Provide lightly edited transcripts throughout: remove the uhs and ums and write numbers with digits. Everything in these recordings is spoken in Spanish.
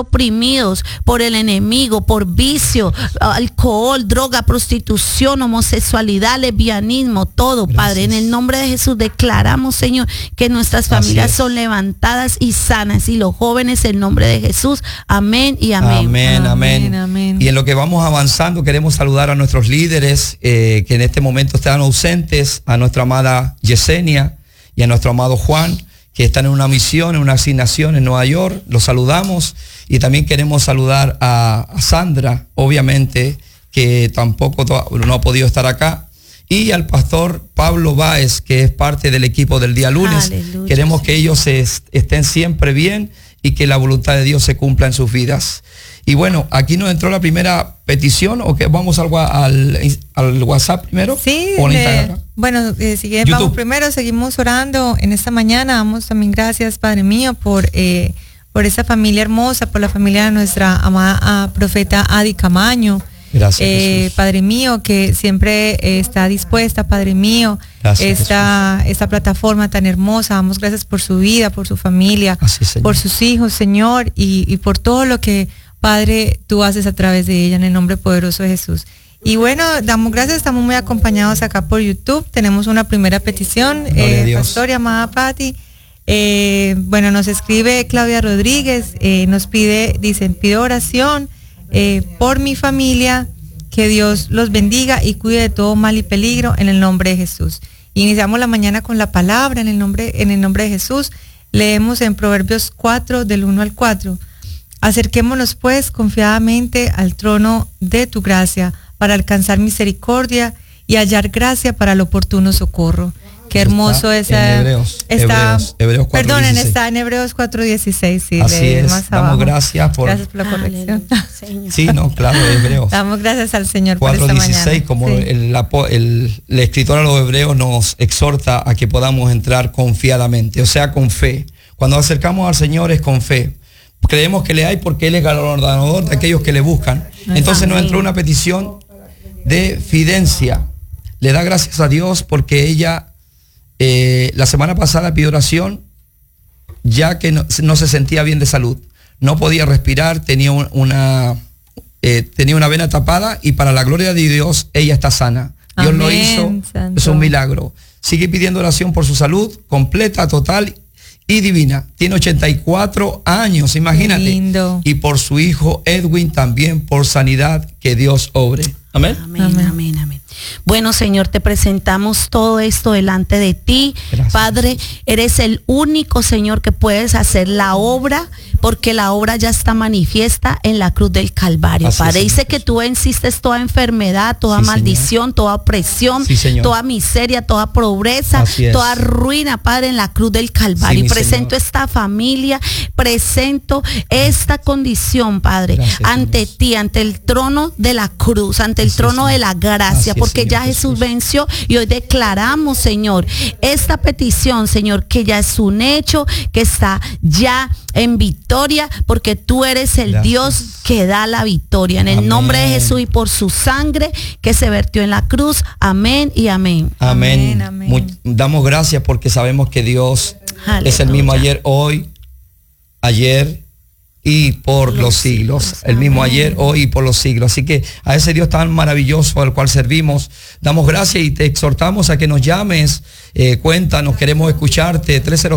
oprimidos por el enemigo, por vicio, alcohol, droga, prostitución, homosexualidad, lesbianismo, todo, Gracias. Padre. En el nombre de Jesús declaramos, Señor, que nuestras familias son levantadas y sanas, y los jóvenes en nombre de Jesús. Amén y amén. Amén, amén. Amén. Y en lo que vamos avanzando, queremos saludar a nuestros líderes que en este momento están ausentes, a nuestra amada Yesenia y a nuestro amado Juan, que están en una misión, en una asignación en Nueva York. Los saludamos, y también queremos saludar a Sandra, obviamente, que tampoco no ha podido estar acá, y al pastor Pablo Báez, que es parte del equipo del día lunes. Aleluya. Queremos que ellos estén siempre bien y que la voluntad de Dios se cumpla en sus vidas. Y bueno, aquí nos entró la primera petición, o que vamos al WhatsApp primero. Sí, o al Instagram. bueno, vamos primero, seguimos orando en esta mañana. Damos también gracias, Padre mío, por esa familia hermosa, por la familia de nuestra amada profeta Adi Camaño. Gracias, Jesús. Padre mío, que siempre está dispuesta, Padre mío, esta plataforma tan hermosa. Damos gracias por su vida, por su familia, por sus hijos, Señor, y por todo lo que, Padre, tú haces a través de ella, en el nombre poderoso de Jesús. Y bueno, damos gracias, estamos muy acompañados acá por YouTube. Tenemos una primera petición, pastor y amada Patti. Bueno, nos escribe Claudia Rodríguez, nos pide oración por mi familia, que Dios los bendiga y cuide de todo mal y peligro en el nombre de Jesús. Iniciamos la mañana con la palabra en el nombre de Jesús. Leemos en Proverbios 4, del 1 al 4. Acerquémonos pues confiadamente al trono de tu gracia para alcanzar misericordia y hallar gracia para el oportuno socorro. Qué hermoso está en Hebreos 4:16. Perdonen, está en Hebreos 4:16. Sí, así es. Damos gracias por la corrección. Sí, no, claro, Hebreos. Damos gracias al Señor por esta mañana. 4:16, como sí. el escritor a los Hebreos nos exhorta a que podamos entrar confiadamente, o sea, con fe. Cuando nos acercamos al Señor es con fe. Creemos que le hay porque Él es galardonador de aquellos que le buscan. Entonces nos entró una petición de Fidencia. Le da gracias a Dios porque ella la semana pasada pidió oración, ya que no se sentía bien de salud. No podía respirar, tenía una vena tapada, y para la gloria de Dios ella está sana. Dios Amén, lo hizo, Santo. es un milagro. Sigue pidiendo oración por su salud completa, total y divina. Tiene 84 años, imagínate. Qué lindo. Y por su hijo Edwin también, por sanidad, que Dios obre. Amén. Amén, amén, amén. Bueno, Señor, te presentamos todo esto delante de ti. Gracias. Padre, eres el único, Señor, que puedes hacer la obra, porque la obra ya está manifiesta en la cruz del Calvario. Así Padre, es, dice que tú venciste toda enfermedad, toda maldición, Señor. toda opresión, toda miseria, toda pobreza, toda ruina, Padre, en la cruz del Calvario. Sí, Y presento Señor. esta familia, presento esta condición, Padre, Gracias, ante Dios. ti, ante el trono de la cruz, ante el Así trono es, de la gracia, Así es, porque Señor ya Jesús Jesús. venció, y hoy declaramos, Señor, esta petición, Señor, que ya es un hecho, que está ya en victoria, porque tú eres el Gracias. Dios que da la victoria. En el Amén. nombre de Jesús y por su sangre que se vertió en la cruz. Amén y amén. Amén. Amén. Damos gracias porque sabemos que Dios es el mismo ayer, hoy, ayer y por los siglos. El mismo ayer, hoy y por los siglos. Así que a ese Dios tan maravilloso al cual servimos, damos gracias y te exhortamos a que nos llames. Cuéntanos, queremos escucharte.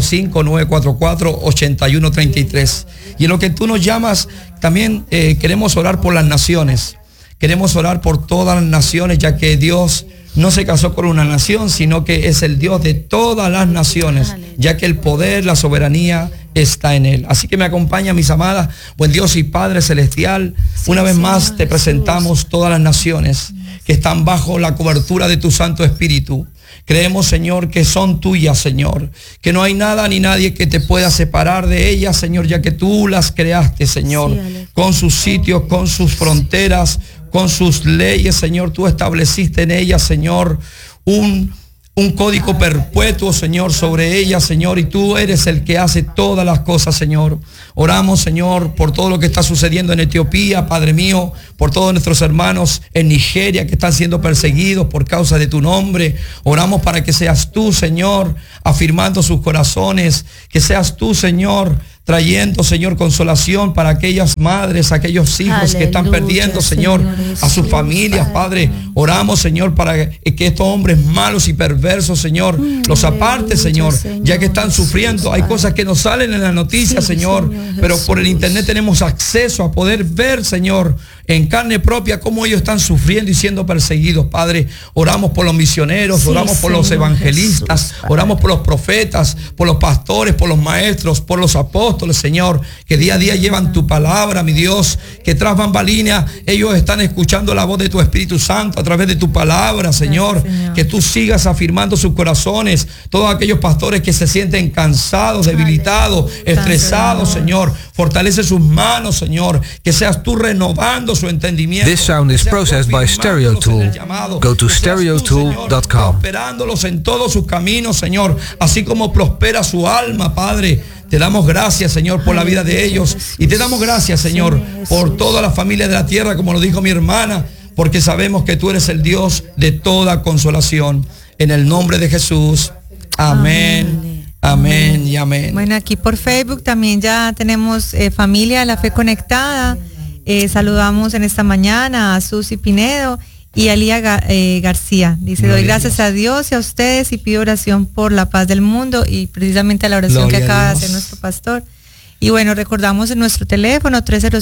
305-944-8133. Y en lo que tú nos llamas, también queremos orar por las naciones. Queremos orar por todas las naciones, ya que Dios no se casó con una nación, sino que es el Dios de todas las naciones, ya que el poder, la soberanía está en Él. Así que me acompaña, mis amadas, buen Dios y Padre Celestial. Una vez más te presentamos todas las naciones que están bajo la cobertura de tu Santo Espíritu. Creemos, Señor, que son tuyas, Señor, que no hay nada ni nadie que te pueda separar de ellas, Señor, ya que tú las creaste, Señor, con sus sitios, con sus fronteras, con sus leyes, Señor. Tú estableciste en ellas, Señor, un código perpetuo, Señor, sobre ella, Señor, y tú eres el que hace todas las cosas, Señor. Oramos, Señor, por todo lo que está sucediendo en Etiopía, Padre mío, por todos nuestros hermanos en Nigeria que están siendo perseguidos por causa de tu nombre. Oramos para que seas tú, Señor, afirmando sus corazones, que seas tú, Señor, trayendo, Señor, consolación para aquellas madres, aquellos hijos que están perdiendo, Señor, a sus familias, Padre. Oramos, Señor, para que estos hombres malos y perversos, Señor, los aparte, Señor, ya que están sufriendo. Hay cosas que no salen en la noticia, Señor, pero por el internet tenemos acceso a poder ver, Señor, en carne propia cómo ellos están sufriendo y siendo perseguidos, Padre. Oramos por los misioneros, oramos por los evangelistas, oramos por los profetas, por los pastores, por los maestros, por los apóstoles, Señor, que día a día llevan tu palabra, mi Dios, que tras bambalinas ellos están escuchando la voz de tu Espíritu Santo a través de tu palabra, Señor. Que tú sigas afirmando sus corazones, todos aquellos pastores que se sienten cansados, debilitados, estresados, Señor. Fortalece sus manos, Señor, que seas tú renovando su entendimiento. This sound is processed by StereoTool. Go to stereotool.com. Prosperándolos en todos sus caminos, Señor, así como prospera su alma, Padre. Te damos gracias, Señor, por la vida de ellos, y te damos gracias, Señor, por toda la familia de la tierra, como lo dijo mi hermana, porque sabemos que tú eres el Dios de toda consolación. En el nombre de Jesús. Amén. Amén y amén. Bueno, aquí por Facebook también ya tenemos familia de la fe conectada. Saludamos en esta mañana a Susi Pinedo y a Lía García. Dice, doy gracias a Dios y a ustedes y pido oración por la paz del mundo, y precisamente la oración que acaba de hacer nuestro pastor. Y bueno, recordamos en nuestro teléfono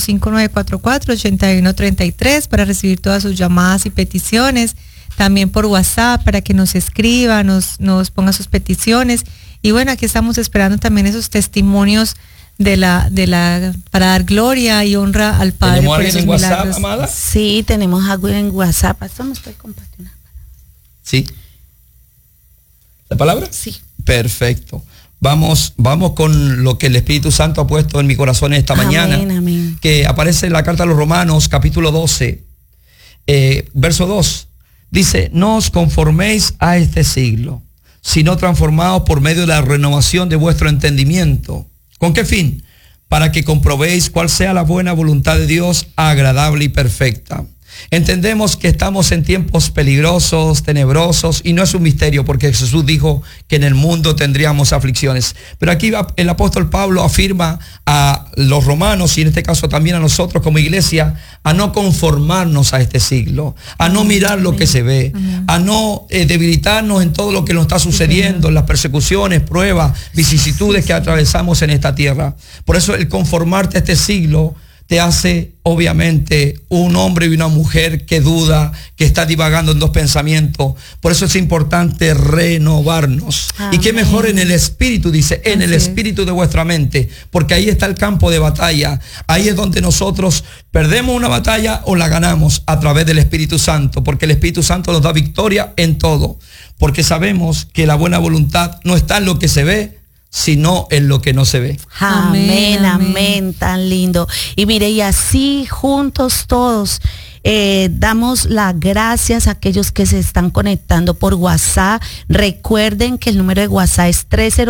305-944-8133 para recibir todas sus llamadas y peticiones. También por WhatsApp para que nos escriba, nos ponga sus peticiones. Y bueno, aquí estamos esperando también esos testimonios para dar gloria y honra al Padre. ¿Tenemos alguien en WhatsApp, amada? Sí, tenemos algo en WhatsApp. Esto me estoy compartiendo. ¿Sí? ¿La palabra? Sí. Perfecto. Vamos con lo que el Espíritu Santo ha puesto en mi corazón esta mañana. Amén. Que aparece en la carta a los Romanos, capítulo 12, verso 2. Dice, no os conforméis a este siglo, sino transformaos por medio de la renovación de vuestro entendimiento. ¿Con qué fin? Para que comprobéis cuál sea la buena voluntad de Dios, agradable y perfecta. Entendemos que estamos en tiempos peligrosos, tenebrosos, y no es un misterio porque Jesús dijo que en el mundo tendríamos aflicciones. Pero aquí el apóstol Pablo afirma a los romanos, y en este caso también a nosotros como iglesia, a no conformarnos a este siglo, a no mirar lo que se ve, a no debilitarnos en todo lo que nos está sucediendo, en las persecuciones, pruebas, vicisitudes que atravesamos en esta tierra. Por eso el conformarte a este siglo te hace obviamente un hombre y una mujer que duda, que está divagando en dos pensamientos. Por eso es importante renovarnos. Amén. Y qué mejor en el espíritu, dice, en el espíritu de vuestra mente, porque ahí está el campo de batalla. Ahí es donde nosotros perdemos una batalla o la ganamos a través del Espíritu Santo, porque el Espíritu Santo nos da victoria en todo, porque sabemos que la buena voluntad no está en lo que se ve, sino en lo que no se ve. Amén, tan lindo. Y mire, y así juntos todos damos las gracias a aquellos que se están conectando por WhatsApp. Recuerden que el número de WhatsApp es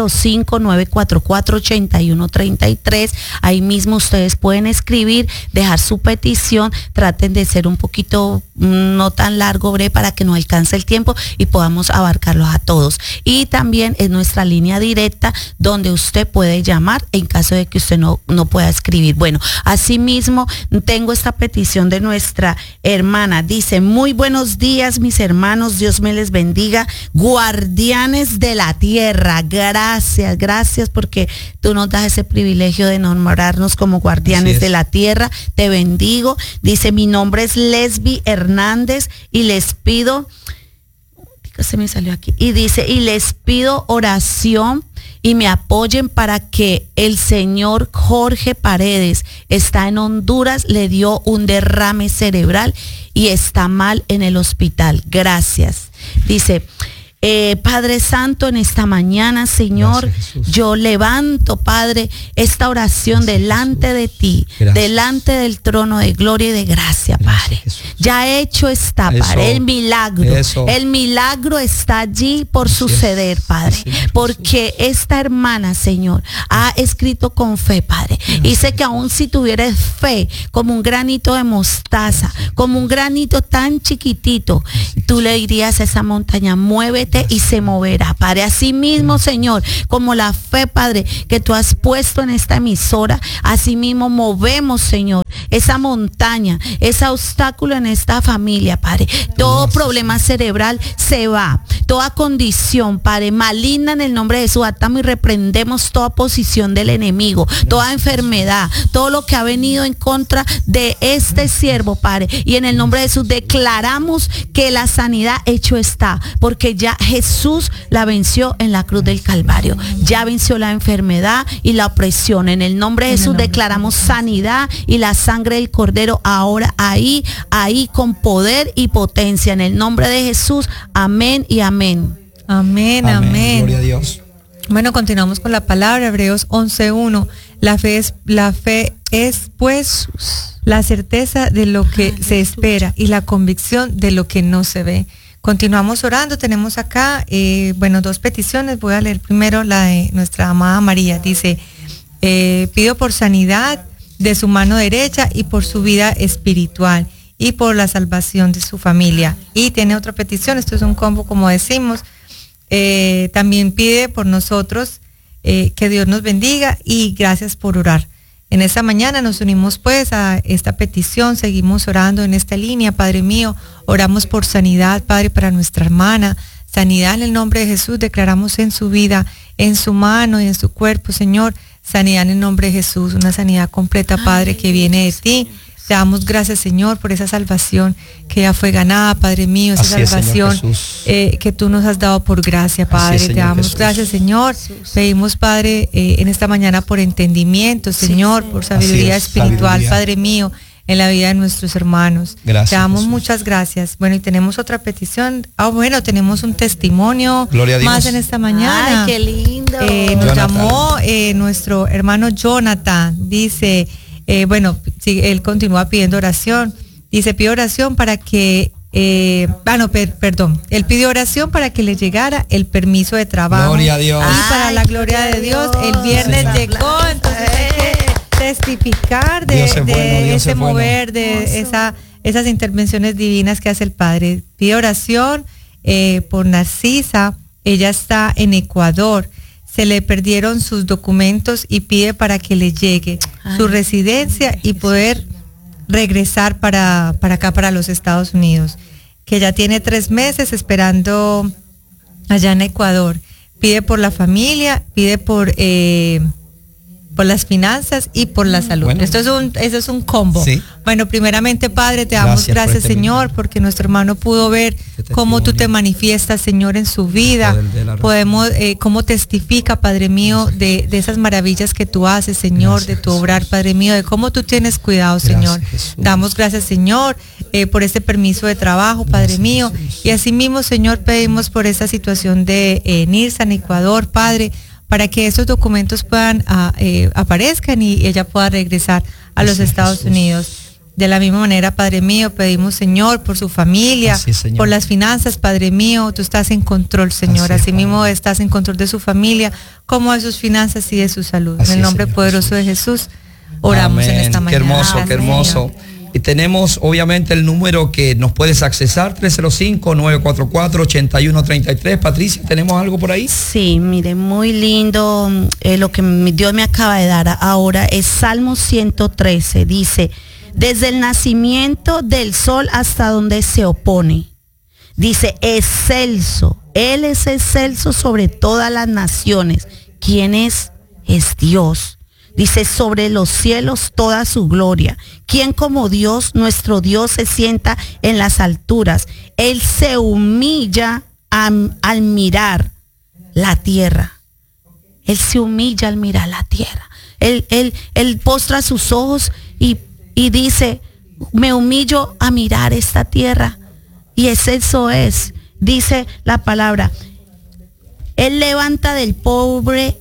305-944-8133. Ahí mismo ustedes pueden escribir, dejar su petición. Traten de ser un poquito no tan largo, breve, para que nos alcance el tiempo y podamos abarcarlos a todos. Y también es nuestra línea directa donde usted puede llamar en caso de que usted no pueda escribir. Bueno, asimismo tengo esta petición de nuestra hermana. Dice, muy buenos días mis hermanos, Dios me les bendiga, guardianes de la tierra. Gracias porque tú nos das ese privilegio de nombrarnos como guardianes de la tierra. Te bendigo. Dice, mi nombre es Lesbi Hernández y les pido, se me salió aquí, y dice, y les pido oración y me apoyen para que el señor Jorge Paredes está en Honduras, le dio un derrame cerebral y está mal en el hospital. Gracias. Dice, Padre Santo, en esta mañana, Señor, yo levanto, Padre, esta oración delante de ti, delante del trono de gloria y de gracia, Padre. Ya hecho está, Padre, el milagro. El milagro está allí por suceder, Padre. Porque esta hermana, Señor, ha escrito con fe, Padre. Dice que aún si tuvieras fe, como un granito de mostaza, como un granito tan chiquitito, tú le dirías a esa montaña, muévete y se moverá, Padre. Así mismo, Señor, como la fe, Padre, que tú has puesto en esta emisora, así mismo movemos, Señor, esa montaña, ese obstáculo en esta familia, Padre. Todo problema cerebral se va, toda condición, Padre, maligna, en el nombre de Jesús, atamos y reprendemos toda posición del enemigo, toda enfermedad, todo lo que ha venido en contra de este siervo, Padre, y en el nombre de Jesús declaramos que la sanidad hecho está, porque ya Jesús la venció en la cruz del Calvario, ya venció la enfermedad y la opresión. En el nombre de Jesús declaramos sanidad y la sangre del Cordero ahora ahí con poder y potencia, en el nombre de Jesús. Amén y amén. Amén, amén. Gloria a Dios. Bueno, continuamos con la palabra, Hebreos 11:1. La fe es pues la certeza de lo que se espera y la convicción de lo que no se ve. Continuamos orando, tenemos acá, dos peticiones. Voy a leer primero la de nuestra amada María. Dice, pido por sanidad de su mano derecha y por su vida espiritual y por la salvación de su familia. Y tiene otra petición, esto es un combo como decimos. También pide por nosotros, que Dios nos bendiga y gracias por orar. En esta mañana nos unimos pues a esta petición, seguimos orando en esta línea, Padre mío, oramos por sanidad, Padre, para nuestra hermana, sanidad en el nombre de Jesús, declaramos en su vida, en su mano y en su cuerpo, Señor, sanidad en el nombre de Jesús, una sanidad completa, Padre, que viene de ti. Te damos gracias, Señor, por esa salvación que ya fue ganada, Padre mío, esa salvación que tú nos has dado por gracia, Padre. Te damos gracias, Señor. Pedimos, Padre, en esta mañana por entendimiento, Señor, por sabiduría espiritual, Padre mío, en la vida de nuestros hermanos. Gracias, te damos Jesús. Muchas gracias. Bueno, y tenemos otra petición. Tenemos un testimonio más en esta mañana. Ay, qué lindo. Nos llamó nuestro hermano Jonathan. Dice, él continúa pidiendo oración. Dice, pido oración para que él pidió oración para que le llegara el permiso de trabajo. Gloria a Dios. Y para la gloria de Dios, el viernes llegó, entonces hay que testificar de ese mover, de esas intervenciones divinas que hace el Padre. Pide oración por Narcisa, ella está en Ecuador. Se le perdieron sus documentos y pide para que le llegue su residencia y poder regresar para acá, para los Estados Unidos, que ya tiene 3 meses esperando allá en Ecuador. Pide por la familia, pide por las finanzas y por la salud. Bueno, eso es un combo. Sí. Bueno, primeramente, Padre, te damos gracias, Señor, porque nuestro hermano pudo ver cómo tú te manifiestas, Señor, en su vida. Podemos, cómo testifica, Padre mío, de esas maravillas que tú haces, Señor, gracias, de tu obrar, Padre mío, de cómo tú tienes cuidado, Señor. Gracias, damos gracias, Señor, por este permiso de trabajo, Padre mío. Jesús. Y asimismo, Señor, pedimos por esta situación de Nirsa en Ecuador, Padre, para que esos documentos puedan aparezcan y ella pueda regresar a los Estados Unidos. De la misma manera, Padre mío, pedimos, Señor, por su familia, por las finanzas, Padre mío, tú estás en control, Señor. Asimismo estás en control de su familia, como de sus finanzas y de su salud. En el nombre poderoso de Jesús, oramos en esta mañana. Qué hermoso, qué hermoso. Y tenemos obviamente el número que nos puedes accesar, 305-944-8133. Patricia, ¿tenemos algo por ahí? Sí, mire, muy lindo. Lo que Dios me acaba de dar ahora es Salmo 113. Dice, desde el nacimiento del sol hasta donde se opone. Dice, excelso. Él es excelso sobre todas las naciones. ¿Quién es? Es Dios. Dice, sobre los cielos toda su gloria. ¿Quién como Dios? Nuestro Dios se sienta en las alturas. Él se humilla al mirar la tierra. Él se humilla al mirar la tierra. Él postra sus ojos y dice, me humillo a mirar esta tierra. Y eso es, dice la palabra. Él levanta del pobre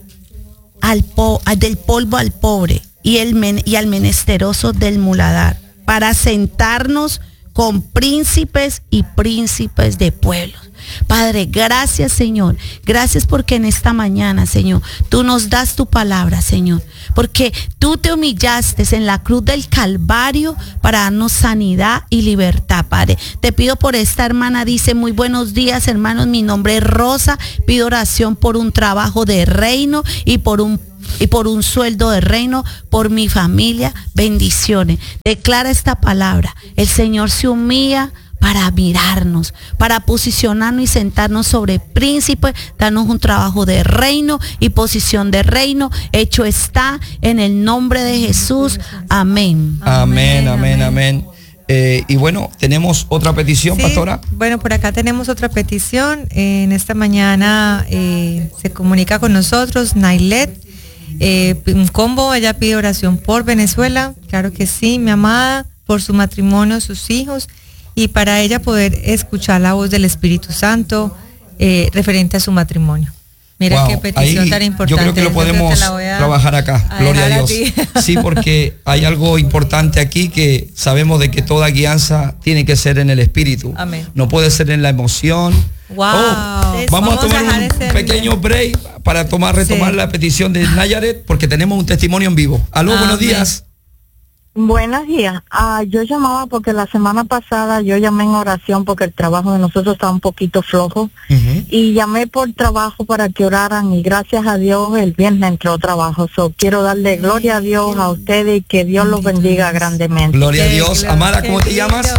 del polvo al pobre y al menesteroso del muladar, para sentarnos con príncipes y príncipes de pueblos. Padre, gracias, Señor. Gracias porque en esta mañana, Señor, tú nos das tu palabra, Señor. Porque tú te humillaste en la cruz del Calvario para darnos sanidad y libertad, Padre. Te pido por esta hermana, dice, muy buenos días, hermanos, mi nombre es Rosa. Pido oración por un trabajo de reino y por un sueldo de reino, por mi familia, bendiciones. Declara esta palabra. El Señor se humilla para mirarnos, para posicionarnos y sentarnos sobre príncipes, darnos un trabajo de reino y posición de reino. Hecho está en el nombre de Jesús. Amén. Amén, amén, amén. Y bueno, tenemos otra petición, sí, pastora. Bueno, por acá tenemos otra petición. En esta mañana se comunica con nosotros Nailet. Un combo, ella pide oración por Venezuela, claro que sí, mi amada, por su matrimonio, sus hijos, y para ella poder escuchar la voz del Espíritu Santo referente a su matrimonio. Mira, wow, qué petición tan importante. Yo creo que lo podemos trabajar acá, gloria a Dios. Sí, porque hay algo importante aquí, que sabemos de que toda guianza tiene que ser en el Espíritu. Amén. No puede ser en la emoción. Wow. Vamos a tomar un pequeño break para retomar la petición de Nayaret, porque tenemos un testimonio en vivo. Aló, buenos días. Buenos días. Yo llamaba porque la semana pasada yo llamé en oración porque el trabajo de nosotros estaba un poquito flojo, y llamé por trabajo para que oraran, y gracias a Dios el viernes entró trabajo. Quiero darle gloria a Dios, a ustedes, y que Dios los bendiga grandemente. Gloria a Dios. Amara, ¿cómo te llamas?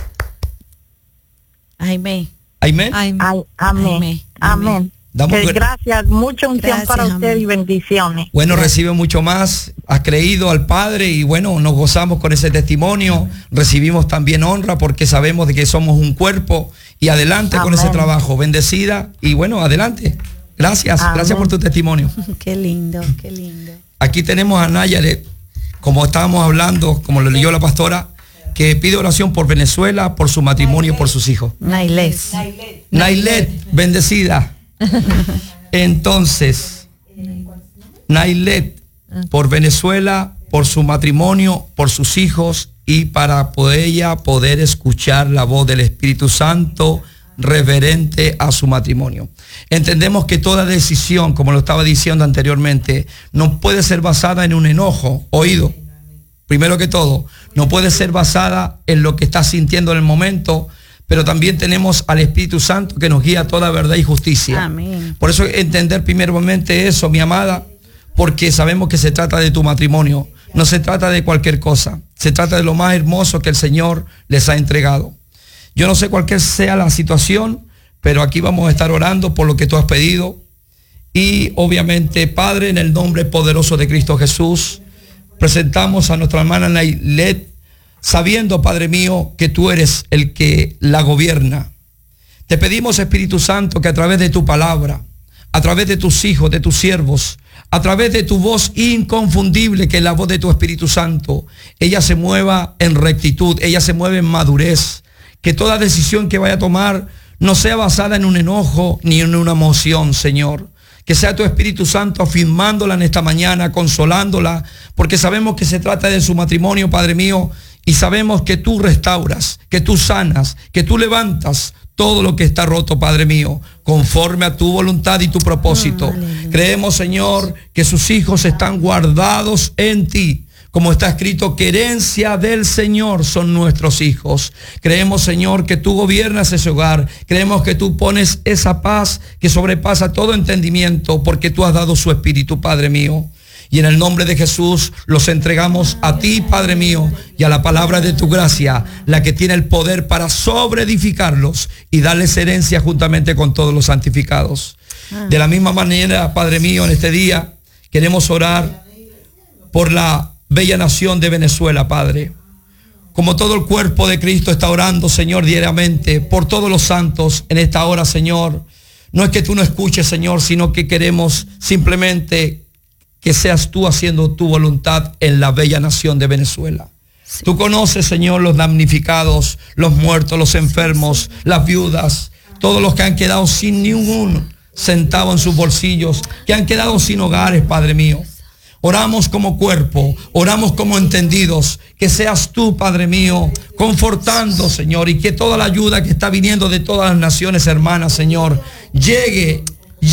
Amén. Amén. Amén. Amén. Gracias, mucha unción para usted y bendiciones. Bueno, recibe mucho más, has creído al Padre y bueno, nos gozamos con ese testimonio, recibimos también honra porque sabemos de que somos un cuerpo, y adelante con ese trabajo, bendecida y bueno, adelante. Gracias, gracias por tu testimonio. Qué lindo, qué lindo. Aquí tenemos a Nayaret, como estábamos hablando, como lo leyó la pastora, que pide oración por Venezuela, por su matrimonio, por sus hijos. Nailet, bendecida. Entonces, Nailet, por Venezuela, por su matrimonio, por sus hijos, y para ella poder escuchar la voz del Espíritu Santo reverente a su matrimonio. Entendemos que toda decisión, como lo estaba diciendo anteriormente, no puede ser basada en un enojo. Oído, primero que todo, no puede ser basada en lo que estás sintiendo en el momento, pero también tenemos al Espíritu Santo que nos guía a toda verdad y justicia. Amén. Por eso entender primeramente eso, mi amada, porque sabemos que se trata de tu matrimonio, no se trata de cualquier cosa, se trata de lo más hermoso que el Señor les ha entregado. Yo no sé cuál sea la situación, pero aquí vamos a estar orando por lo que tú has pedido, y obviamente, Padre, en el nombre poderoso de Cristo Jesús, presentamos a nuestra hermana Nailet, sabiendo, Padre mío, que tú eres el que la gobierna. Te pedimos, Espíritu Santo, que a través de tu palabra, a través de tus hijos, de tus siervos, a través de tu voz inconfundible, que es la voz de tu Espíritu Santo, ella se mueva en rectitud, ella se mueve en madurez, que toda decisión que vaya a tomar no sea basada en un enojo ni en una emoción, Señor. Que sea tu Espíritu Santo afirmándola en esta mañana, consolándola, porque sabemos que se trata de su matrimonio, Padre mío, y sabemos que tú restauras, que tú sanas, que tú levantas todo lo que está roto, Padre mío, conforme a tu voluntad y tu propósito. Creemos, Señor, que sus hijos están guardados en ti. Como está escrito, que herencia del Señor son nuestros hijos. Creemos, Señor, que tú gobiernas ese hogar. Creemos que tú pones esa paz que sobrepasa todo entendimiento, porque tú has dado su Espíritu, Padre mío. Y en el nombre de Jesús los entregamos a ti, Padre mío, y a la palabra de tu gracia, la que tiene el poder para sobreedificarlos y darles herencia juntamente con todos los santificados. De la misma manera, Padre mío, en este día queremos orar por la bella nación de Venezuela, Padre. Como todo el cuerpo de Cristo está orando, Señor, diariamente por todos los santos en esta hora, Señor. No es que tú no escuches, Señor, sino que queremos simplemente que seas tú haciendo tu voluntad en la bella nación de Venezuela. Sí. Tú conoces, Señor, los damnificados, los muertos, los enfermos, las viudas, todos los que han quedado sin ningún centavo en sus bolsillos, que han quedado sin hogares, Padre mío. Oramos como cuerpo, oramos como entendidos. Que seas tú, Padre mío, confortando, Señor, y que toda la ayuda que está viniendo de todas las naciones hermanas, Señor, llegue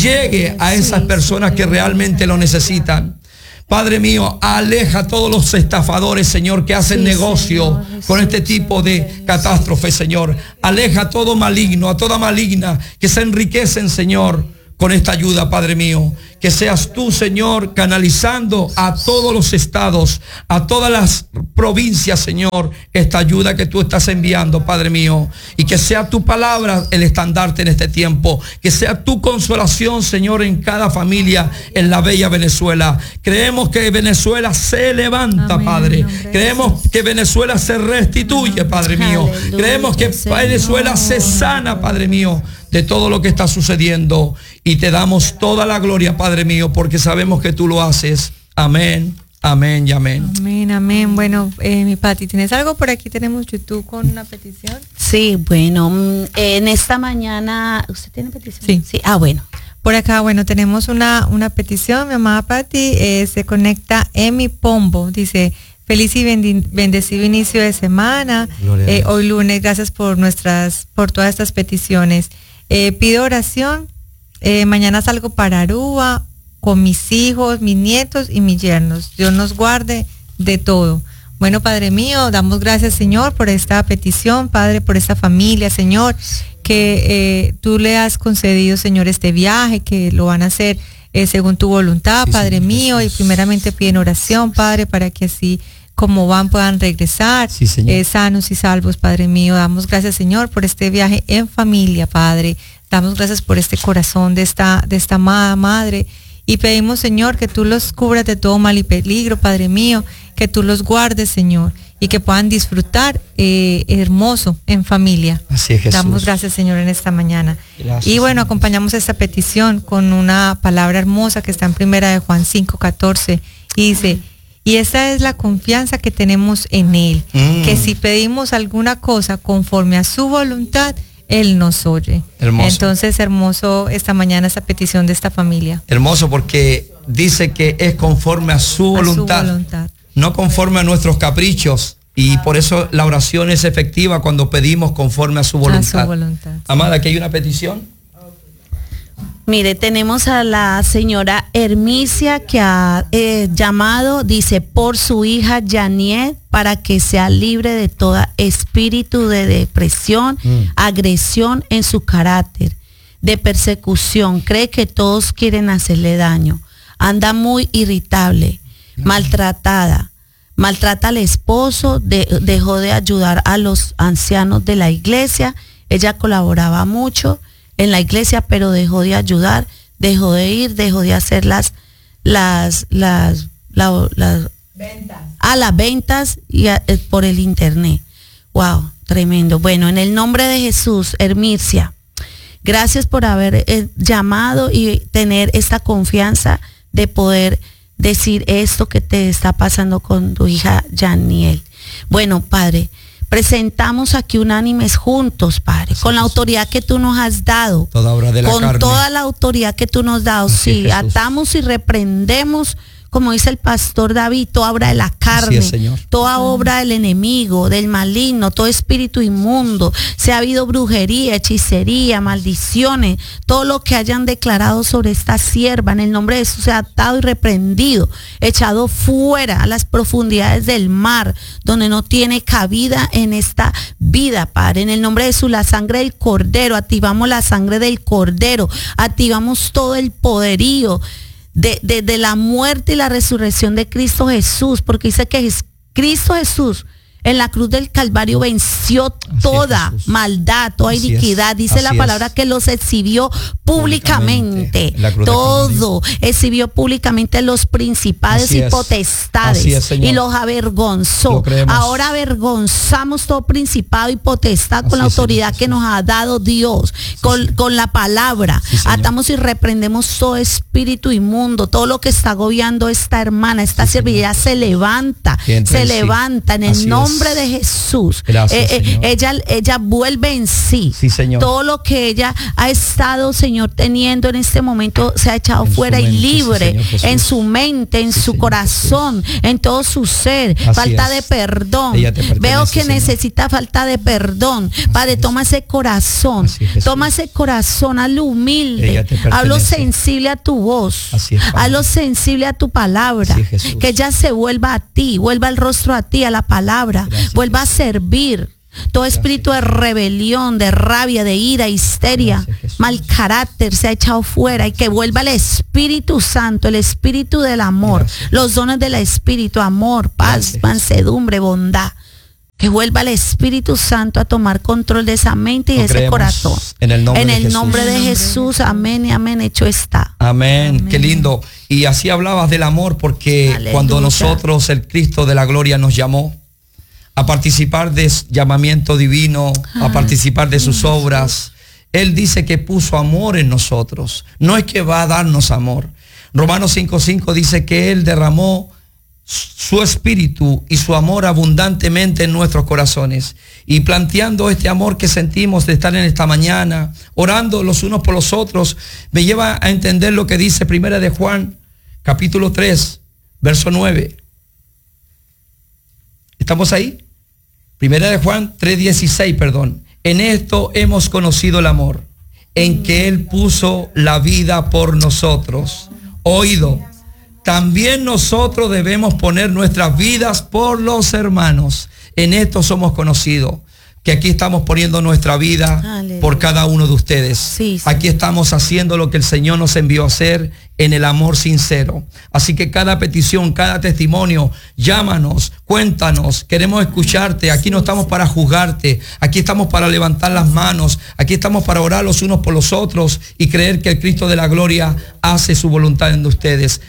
a esas personas que realmente lo necesitan. Padre mío, aleja a todos los estafadores, Señor, que hacen negocio con este tipo de catástrofes, Señor. Aleja a todo maligno, a toda maligna que se enriquecen, Señor, con esta ayuda, Padre mío. Que seas tú, Señor, canalizando a todos los estados, a todas las provincias, Señor, esta ayuda que tú estás enviando, Padre mío. Y que sea tu palabra el estandarte en este tiempo. Que sea tu consolación, Señor, en cada familia en la bella Venezuela. Creemos que Venezuela se levanta, amén, Padre. Creemos que Venezuela se restituye, Padre mío. Aleluya, creemos que Venezuela se sana, Padre mío, de todo lo que está sucediendo. Y te damos toda la gloria, Padre mío, porque sabemos que tú lo haces. Amén, amén y amén. Amén, amén. Bueno, mi Pati, ¿tienes algo por aquí? Tenemos YouTube con una petición. Sí, bueno, en esta mañana, ¿usted tiene petición? Sí. Sí. Ah, bueno. Por acá, bueno, tenemos una petición, mi amada Pati, se conecta Emi Pombo, dice: feliz y bendecido inicio de semana, hoy lunes, gracias por todas estas peticiones. Pido oración, mañana salgo para Aruba con mis hijos, mis nietos y mis yernos. Dios nos guarde de todo. Bueno, Padre mío, damos gracias, Señor, por esta petición, Padre, por esta familia, Señor, que tú le has concedido, Señor, este viaje, que lo van a hacer según tu voluntad, sí, Padre mío, Jesús. Y primeramente piden oración, Padre, para que así como puedan regresar, sí, sanos y salvos, Padre mío. Damos gracias, Señor, por este viaje en familia, Padre. Damos gracias por este corazón de esta amada madre. Y pedimos, Señor, que tú los cubras de todo mal y peligro, Padre mío, que tú los guardes, Señor, y que puedan disfrutar hermoso en familia. Así es, Jesús. Damos gracias, Señor, en esta mañana. Gracias, y bueno, Señor, acompañamos esta petición con una palabra hermosa que está en 1 Juan 5:14 y dice: y esa es la confianza que tenemos en Él, que si pedimos alguna cosa conforme a su voluntad, Él nos oye. Hermoso. Entonces, hermoso esta mañana esa petición de esta familia. Hermoso, porque dice que es conforme a su voluntad, no conforme a nuestros caprichos. Y por eso la oración es efectiva cuando pedimos conforme a su voluntad. Amada, aquí hay una petición. Mire, tenemos a la señora Hermicia que ha llamado, dice, por su hija Janiet, para que sea libre de todo espíritu de depresión, agresión en su carácter, de persecución. Cree que todos quieren hacerle daño. Anda muy irritable, maltratada. Maltrata al esposo, dejó de ayudar a los ancianos de la iglesia. Ella colaboraba mucho en la iglesia, pero dejó de ayudar, dejó de ir, dejó de hacer las ventas. Las ventas y por el internet. Wow, tremendo. Bueno, en el nombre de Jesús, Hermicia, gracias por haber llamado y tener esta confianza de poder decir esto que te está pasando con tu hija Janiel. Bueno, Padre, presentamos aquí unánimes juntos, Padre, con la autoridad que tú nos has dado, toda obra de la con carne. Toda la autoridad que tú nos has dado. Así sí, es, atamos y reprendemos, como dice el pastor David, toda obra de la carne, es, toda obra del enemigo, del maligno, todo espíritu inmundo, si ha habido brujería, hechicería, maldiciones, todo lo que hayan declarado sobre esta sierva, en el nombre de Jesús, sea atado y reprendido, echado fuera a las profundidades del mar, donde no tiene cabida en esta vida, Padre. En el nombre de Jesús, la sangre del Cordero, activamos la sangre del Cordero, activamos todo el poderío de la muerte y la resurrección de Cristo Jesús, porque dice que Cristo Jesús en la cruz del Calvario venció toda maldad, toda iniquidad. Dice la palabra que los exhibió públicamente. Todo exhibió públicamente los principados y potestades y los avergonzó. Ahora avergonzamos todo principado y potestad con la autoridad que nos ha dado Dios, con la palabra. Atamos y reprendemos todo espíritu inmundo, todo lo que está agobiando esta hermana, esta servilleta se levanta en el nombre nombre de Jesús. Gracias, ella vuelve en sí. Sí, Señor. Todo lo que ella ha estado, Señor, teniendo en este momento se ha echado fuera y libre, sí, en su mente, en su corazón, en todo su ser. Falta de perdón. Veo que necesita falta de perdón. Padre, toma ese corazón. Toma ese corazón, hazlo humilde. Hazlo sensible a tu voz. Hazlo sensible a tu palabra. Que ella se vuelva a ti, vuelva el rostro a ti, a la palabra. Vuelva a servir. Todo espíritu de rebelión, de rabia, de ira, histeria, mal carácter se ha echado fuera, y que vuelva el Espíritu Santo, el espíritu del amor, los dones del Espíritu, amor, paz, mansedumbre, bondad. Que vuelva el Espíritu Santo a tomar control de esa mente y de ese corazón. En el nombre de Jesús, amén y amén, hecho está. Amén. Qué lindo. Y así hablabas del amor, porque aleluya, cuando nosotros, el Cristo de la gloria, nos llamó a participar de su llamamiento divino, a participar de sus obras, Él dice que puso amor en nosotros. No es que va a darnos amor. Romanos 5:5 dice que Él derramó su espíritu y su amor abundantemente en nuestros corazones. Y planteando este amor que sentimos de estar en esta mañana, orando los unos por los otros, me lleva a entender lo que dice 1 de Juan, capítulo 3, verso 9. ¿Estamos ahí? 1 de Juan 3:16, perdón. En esto hemos conocido el amor, en que Él puso la vida por nosotros. Oído, también nosotros debemos poner nuestras vidas por los hermanos. En esto somos conocidos, que aquí estamos poniendo nuestra vida por cada uno de ustedes. Sí. Aquí estamos haciendo lo que el Señor nos envió a hacer en el amor sincero. Así que cada petición, cada testimonio, llámanos, cuéntanos, queremos escucharte. Aquí no estamos para juzgarte, aquí estamos para levantar las manos, aquí estamos para orar los unos por los otros y creer que el Cristo de la gloria hace su voluntad en ustedes.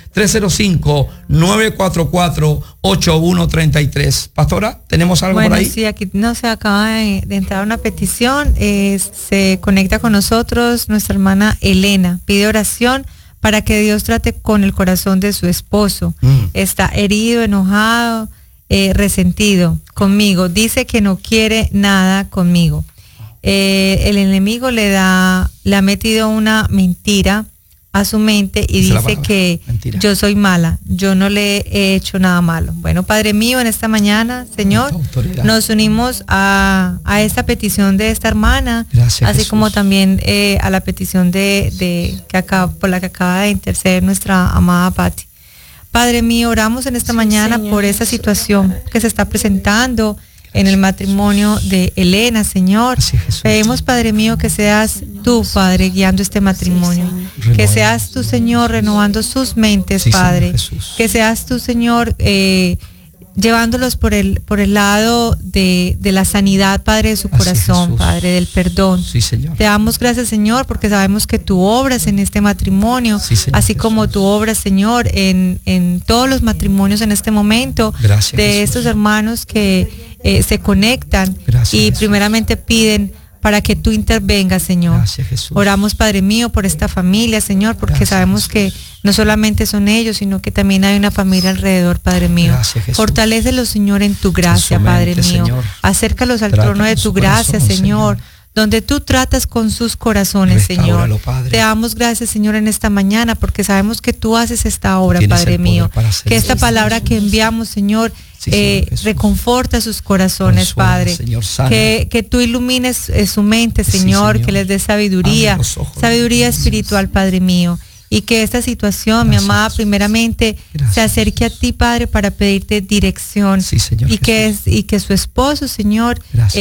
305-944-8133. Pastora, ¿tenemos algo por ahí? Sí, aquí no se acaba de entrar una petición. Se conecta con nosotros nuestra hermana Elena. Pide oración para que Dios trate con el corazón de su esposo. Está herido, enojado, resentido conmigo. Dice que no quiere nada conmigo. El enemigo le ha metido una mentira a su mente y dice que mentira. Yo soy mala, yo no le he hecho nada malo. Bueno, Padre mío, en esta mañana, Señor, nos unimos a esta petición de esta hermana. Gracias, así Jesús. Como también a la petición por la que acaba de interceder nuestra amada Patti. Padre mío, oramos en esta mañana, Señor, por esa situación que se está presentando en el matrimonio de Elena, Señor. Pedimos, Padre mío, que seas tú, Padre, guiando este matrimonio. Que seas tú, Señor, renovando sus mentes, Padre. Que seas tú, Señor, llevándolos por el lado de la sanidad, Padre, de su corazón, Padre, del perdón. Sí, Señor. Te damos gracias, Señor, porque sabemos que tú obras en este matrimonio, sí, Señor, así Jesús. Como tú obras, Señor, en todos los matrimonios en este momento. Gracias, de Jesús. Estos hermanos que se conectan. Gracias, y primeramente piden para que tú intervengas, Señor. Gracias, Jesús. Oramos, Padre mío, por esta familia, Señor, porque gracias, sabemos Jesús. Que no solamente son ellos, sino que también hay una familia alrededor, Padre mío. Gracias, Fortalécelos, Señor, en tu gracia, en Padre mío. Señor. Acércalos al trono de tu gracia, Señor, donde tú tratas con sus corazones, Señor. Padre. Te damos gracias, Señor, en esta mañana, porque sabemos que tú haces esta obra, Padre mío. Que esta palabra que enviamos, Señor, reconforta sus corazones, Padre. Señor, que tú ilumines su mente, Señor, que les dé sabiduría, sabiduría espiritual, Padre mío. Y que esta situación, mi amada, primeramente se acerque a ti, Padre, para pedirte dirección. Sí, Señor, y que su esposo, Señor,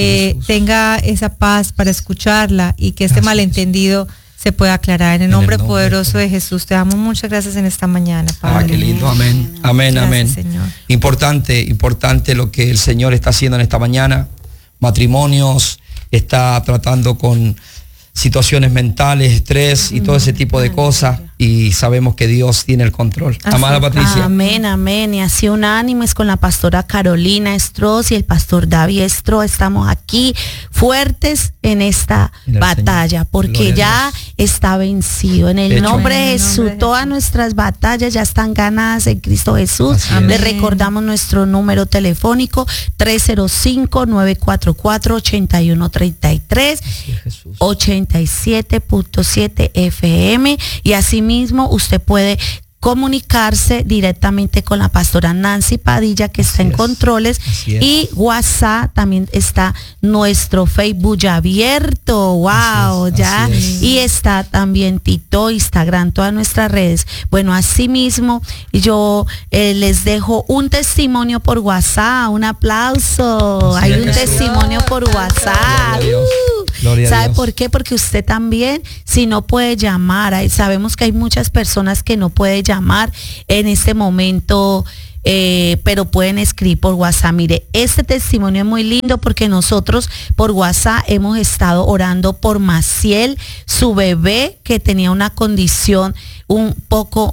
tenga esa paz para escucharla y que este malentendido se pueda aclarar. En el nombre poderoso de Jesús, te damos muchas gracias en esta mañana, Padre. Qué lindo, amén, amén, gracias, amén. Señor. Importante lo que el Señor está haciendo en esta mañana. Matrimonios, está tratando con situaciones mentales, estrés y todo ese tipo de cosas. y sabemos que Dios tiene el control. Amada Patricia. Amén, amén. Y así unánimes con la pastora Carolina Estroz y el pastor David Estroz. Estamos aquí fuertes en esta batalla, porque ya está vencido. En el nombre de Jesús, todas nuestras batallas ya están ganadas en Cristo Jesús. Le recordamos nuestro número telefónico 305-944-8133, 87.7 FM, y asimismo usted puede comunicarse directamente con la pastora Nancy Padilla, que está en controles, y WhatsApp. También está nuestro Facebook ya abierto, wow, ya, y está también Tito, Instagram, todas nuestras redes. Bueno, asimismo yo les dejo un testimonio por WhatsApp, un aplauso, hay un testimonio por WhatsApp. ¿Sabe por qué? Porque usted también, si no puede llamar, sabemos que hay muchas personas que no pueden llamar en este momento, pero pueden escribir por WhatsApp. Mire, este testimonio es muy lindo porque nosotros por WhatsApp hemos estado orando por Maciel, su bebé, que tenía una condición un poco,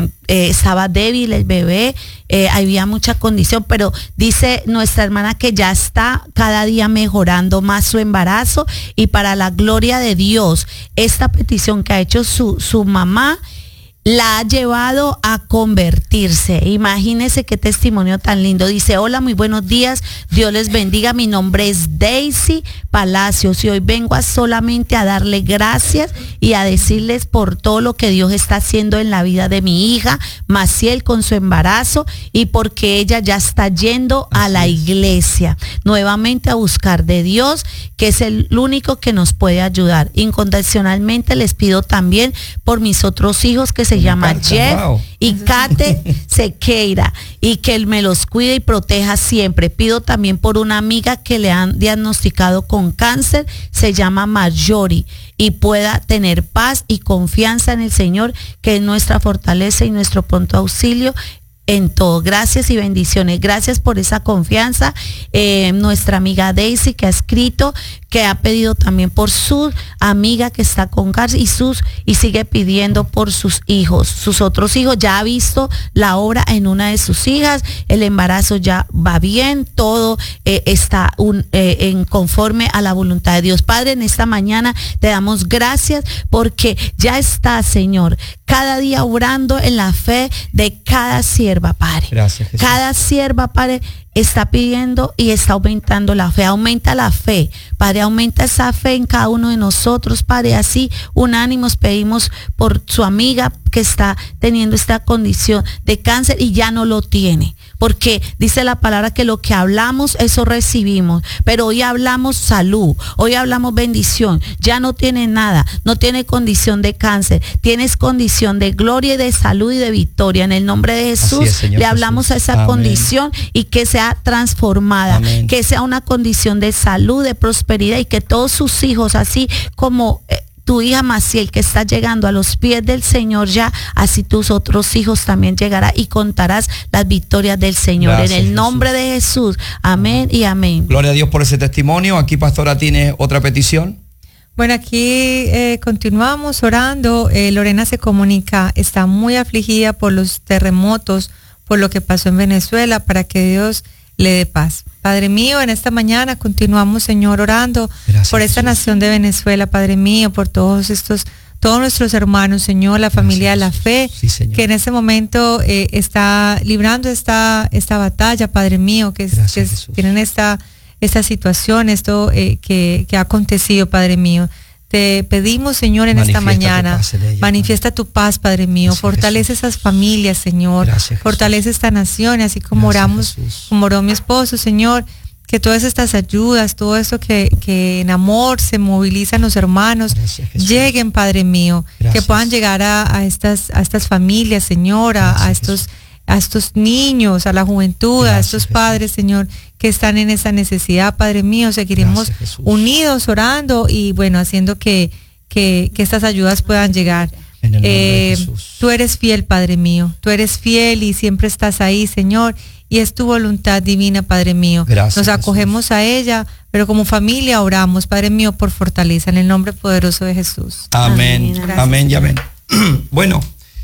estaba débil el bebé, había mucha condición, pero dice nuestra hermana que ya está cada día mejorando más su embarazo, y para la gloria de Dios, esta petición que ha hecho su mamá la ha llevado a convertirse. Imagínense qué testimonio tan lindo. Dice: hola, muy buenos días, Dios les bendiga, mi nombre es Daisy Palacios y hoy vengo solamente a darle gracias y a decirles por todo lo que Dios está haciendo en la vida de mi hija Maciel con su embarazo, y porque ella ya está yendo a la iglesia nuevamente a buscar de Dios, que es el único que nos puede ayudar. Incondicionalmente les pido también por mis otros hijos, que se llama Jeff y Kate Sequeira, y que Él me los cuide y proteja siempre. Pido también por una amiga que le han diagnosticado con cáncer, se llama Marjorie, y pueda tener paz y confianza en el Señor, que es nuestra fortaleza y nuestro pronto auxilio en todo. Gracias y bendiciones. Gracias por esa confianza. Nuestra amiga Daisy, que ha escrito, que ha pedido también por su amiga que está con cáncer, y sigue pidiendo por sus hijos, sus otros hijos. Ya ha visto la obra en una de sus hijas, el embarazo ya va bien, todo está en conforme a la voluntad de Dios. Padre, en esta mañana te damos gracias porque ya está, Señor, cada día obrando en la fe de cada sierva, Padre. Gracias, Jesús. Cada sierva, Padre, está pidiendo y está aumentando la fe. Aumenta la fe, Padre, aumenta esa fe en cada uno de nosotros, Padre. Así unánimos pedimos por su amiga que está teniendo esta condición de cáncer y ya no lo tiene, porque dice la palabra que lo que hablamos, eso recibimos. Pero hoy hablamos salud, hoy hablamos bendición. Ya no tiene nada, no tiene condición de cáncer, tienes condición de gloria y de salud y de victoria. En el nombre de Jesús le hablamos a esa condición, y que sea transformada. Amén. Que sea una condición de salud, de prosperidad, y que todos sus hijos, así como tu hija Maciel, que está llegando a los pies del Señor ya, así tus otros hijos también llegarán y contarás las victorias del Señor. Gracias, en el nombre de Jesús. Amén y amén. Gloria a Dios por ese testimonio. Aquí, pastora, tiene otra petición. Bueno, aquí continuamos orando. Lorena se comunica, está muy afligida por los terremotos, por lo que pasó en Venezuela, para que Dios le dé paz. Padre mío, en esta mañana continuamos, Señor, orando por esta nación de Venezuela, Padre mío, por todos nuestros hermanos, Señor, la familia de la fe, que en este momento está librando esta batalla, Padre mío, que tienen esta situación, esto que ha acontecido, Padre mío. Te pedimos, Señor, en esta mañana, manifiesta tu paz, Padre mío, fortalece esas familias, Señor, fortalece esta nación, así como oramos, como oró mi esposo, Señor, que todas estas ayudas, todo esto que en amor se movilizan los hermanos, lleguen, Padre mío, que puedan llegar a estas familias, Señor, a estos niños, a la juventud, a estos padres, Señor, que están en esa necesidad, Padre mío. Seguiremos unidos orando y bueno, haciendo que estas ayudas puedan llegar. Tú eres fiel, Padre mío, tú eres fiel y siempre estás ahí, Señor, y es tu voluntad divina, Padre mío. Nos acogemos a ella, pero como familia oramos, Padre mío, por fortaleza, en el nombre poderoso de Jesús. Amén, amén y amén. Bueno,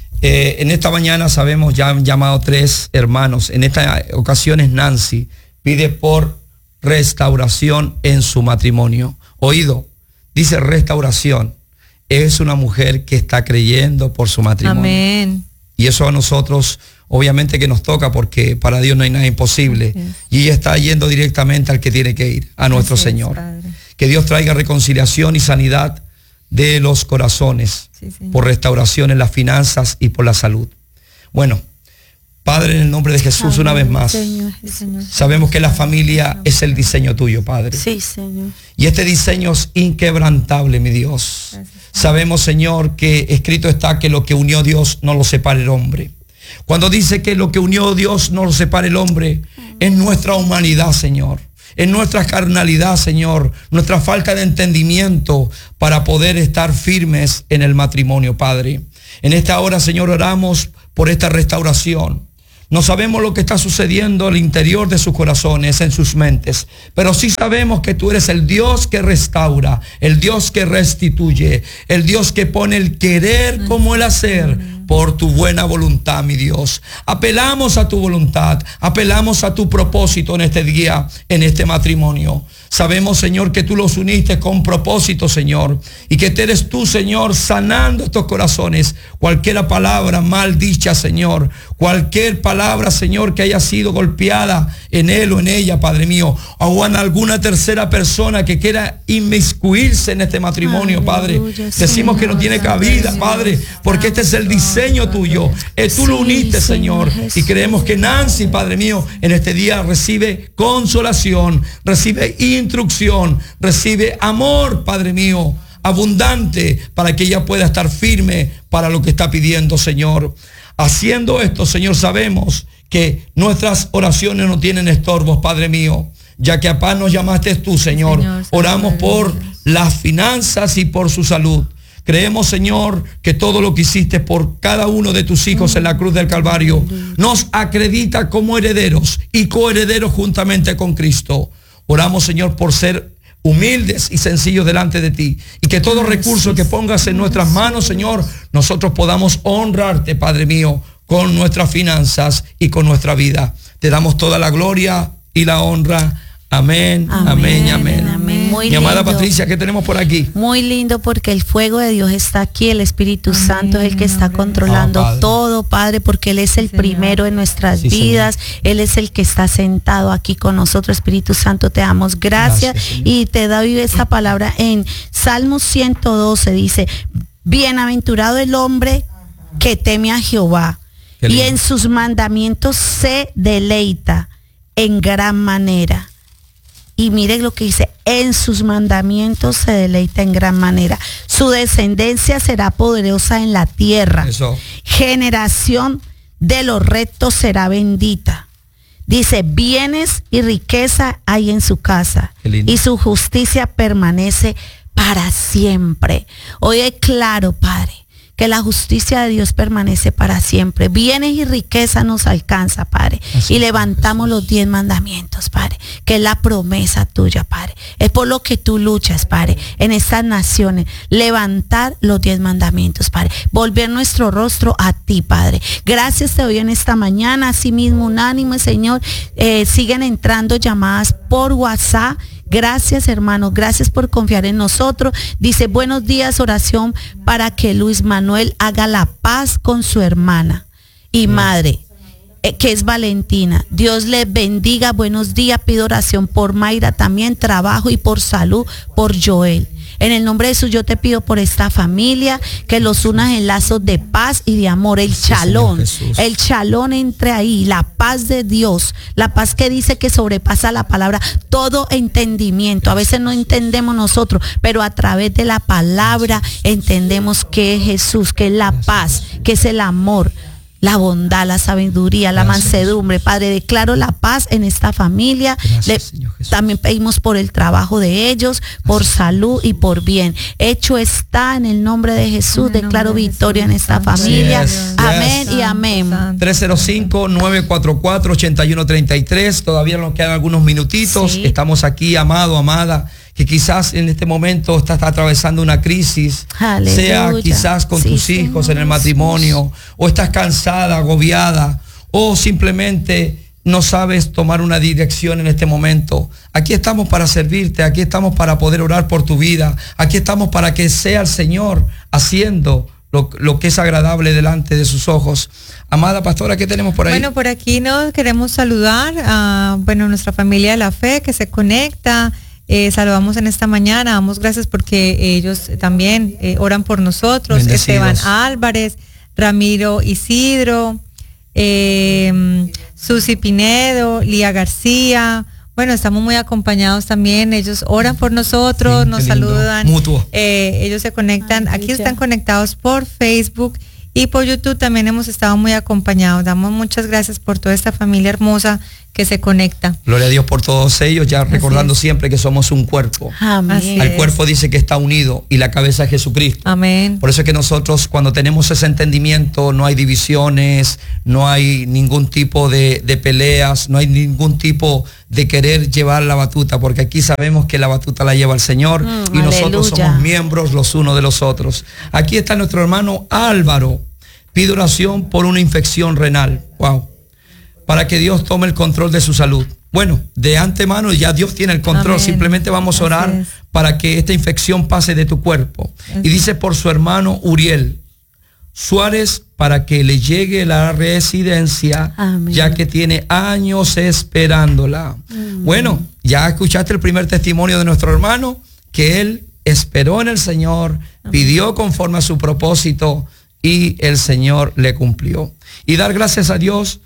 en esta mañana sabemos, ya han llamado 3 hermanos. En esta ocasión es Nancy. Pide por restauración en su matrimonio. Oído, dice restauración. Es una mujer que está creyendo por su matrimonio. Amén. Y eso a nosotros, obviamente que nos toca, porque para Dios no hay nada imposible. Y ella está yendo directamente al que tiene que ir, a nuestro Señor. Que Dios traiga reconciliación y sanidad de los corazones, por restauración en las finanzas y por la salud. Bueno, Padre, en el nombre de Jesús, una vez más, Señor. sabemos que la familia es el diseño tuyo, Padre. Sí, Señor. Y este diseño es inquebrantable, mi Dios. Gracias. Sabemos, Señor, que escrito está que lo que unió Dios no lo separa el hombre. Cuando dice que lo que unió Dios no lo separa el hombre, es nuestra humanidad, Señor. Es nuestra carnalidad, Señor, nuestra falta de entendimiento para poder estar firmes en el matrimonio, Padre. En esta hora, Señor, oramos por esta restauración. No sabemos lo que está sucediendo al interior de sus corazones, en sus mentes, pero sí sabemos que tú eres el Dios que restaura, el Dios que restituye, el Dios que pone el querer como el hacer por tu buena voluntad, mi Dios. Apelamos a tu voluntad, apelamos a tu propósito en este día, en este matrimonio. Sabemos, Señor, que tú los uniste con propósito, Señor, y que eres tú, Señor, sanando estos corazones. Cualquier palabra mal dicha, Señor, cualquier palabra, Señor, que haya sido golpeada en él o en ella, Padre mío, o en alguna tercera persona que quiera inmiscuirse en este matrimonio, Padre. Decimos que no tiene cabida, Padre, porque este es el diseño tuyo. Tú lo uniste, Señor, y creemos que Nancy, Padre mío, en este día recibe consolación, recibe instrucción, recibe amor, Padre mío, abundante, para que ella pueda estar firme para lo que está pidiendo, Señor. Haciendo esto, Señor, sabemos que nuestras oraciones no tienen estorbos, Padre mío, ya que a paz nos llamaste tú, Señor. Oramos por las finanzas y por su salud. Creemos, Señor, que todo lo que hiciste por cada uno de tus hijos en la cruz del Calvario nos acredita como herederos y coherederos juntamente con Cristo. Oramos, Señor, por ser humildes y sencillos delante de ti, y que todo recurso que pongas en nuestras manos, Señor, nosotros podamos honrarte, Padre mío, con nuestras finanzas y con nuestra vida. Te damos toda la gloria y la honra. Amén, amén, amén. Muy Mi amada lindo. Patricia, ¿qué tenemos por aquí? Muy lindo, porque el fuego de Dios está aquí, el Espíritu Santo es el que está controlando Padre. todo, Padre, porque Él es el primero en nuestras vidas, Él es el que está sentado aquí con nosotros. Espíritu Santo, te damos gracias, y te doy esta palabra en Salmos 112, dice: bienaventurado el hombre que teme a Jehová y en sus mandamientos se deleita en gran manera. Y miren lo que dice: en sus mandamientos se deleita en gran manera. Su descendencia será poderosa en la tierra. Eso. Generación de los rectos será bendita. Dice: bienes y riqueza hay en su casa, y su justicia permanece para siempre. Hoy declaro, Padre, que la justicia de Dios permanece para siempre. Bienes y riqueza nos alcanza, Padre. Y levantamos los 10 mandamientos, Padre, que es la promesa tuya, Padre. Es por lo que tú luchas, Padre, en estas naciones. Levantar los 10 mandamientos, Padre. Volver nuestro rostro a ti, Padre. Gracias te doy en esta mañana. Asimismo, unánime, Señor. Siguen entrando llamadas por WhatsApp. Gracias, hermanos, gracias por confiar en nosotros. Dice: buenos días, oración para que Luis Manuel haga la paz con su hermana y madre, que es Valentina. Dios les bendiga, buenos días. Pido oración por Mayra también, trabajo y por salud, por Joel. En el nombre de Jesús yo te pido por esta familia, que los unas en lazos de paz y de amor. El chalón entre ahí, la paz de Dios, la paz que dice que sobrepasa la palabra, todo entendimiento. A veces no entendemos nosotros, pero a través de la palabra entendemos que es Jesús, que es la paz, que es el amor, la bondad, la sabiduría, la mansedumbre. Padre, declaro la paz en esta familia. También pedimos por el trabajo de ellos, por salud y por bien. Hecho está en el nombre de Jesús. Declaro victoria en esta familia. Amén y amén. 305-944-8133. Todavía nos quedan algunos minutitos. Estamos aquí, amado, amada. que quizás en este momento está atravesando una crisis, Aleluya. sea quizás con tus hijos en el matrimonio, o estás cansada, agobiada, o simplemente no sabes tomar una dirección en este momento. Aquí estamos para servirte, aquí estamos para poder orar por tu vida, aquí estamos para que sea el Señor haciendo lo que es agradable delante de sus ojos. Amada pastora, ¿qué tenemos por ahí? Bueno, por aquí nos queremos saludar a nuestra familia de la fe que se conecta. Saludamos en esta mañana, damos gracias porque ellos también oran por nosotros. Bendecidos. Esteban Álvarez, Ramiro Isidro, Susi Pinedo, Lía García. Bueno, estamos muy acompañados también. Ellos oran por nosotros, Sí, nos qué lindo. saludan. Mutuo. Ellos se conectan. Aquí están conectados por Facebook y por YouTube. También hemos estado muy acompañados. Damos muchas gracias por toda esta familia hermosa que se conecta. Gloria a Dios por todos ellos, ya recordando siempre que somos un cuerpo. Amén. Al cuerpo dice que está unido y la cabeza es Jesucristo. Amén. Por eso es que nosotros cuando tenemos ese entendimiento no hay divisiones, no hay ningún tipo de peleas, no hay ningún tipo de querer llevar la batuta, porque aquí sabemos que la batuta la lleva el Señor y nosotros aleluya. somos miembros los unos de los otros. Aquí está nuestro hermano Álvaro, pide oración por una infección renal. Wow. Para que Dios tome el control de su salud. Bueno, de antemano ya Dios tiene el control. Amén. Simplemente vamos a orar para que esta infección pase de tu cuerpo. Y dice por su hermano Uriel Suárez, para que le llegue la residencia. Amén. Ya que tiene años esperándola. Bueno, ya escuchaste el primer testimonio de nuestro hermano, que él esperó en el Señor, pidió conforme a su propósito y el Señor le cumplió. Y dar gracias a Dios